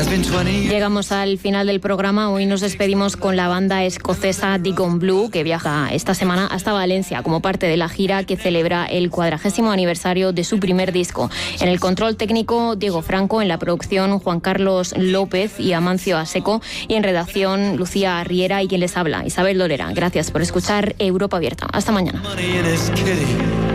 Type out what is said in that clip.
Llegamos al final del programa. Hoy nos despedimos con la banda escocesa Deacon Blue, que viaja esta semana hasta Valencia como parte de la gira que celebra el 40º aniversario de su primer disco. En el control técnico, Diego Franco; en la producción, Juan Carlos López y Amancio Aseco; y en redacción, Lucía Riera y quien les habla, Isabel Lorera. Gracias por escuchar Europa Abierta. Hasta mañana.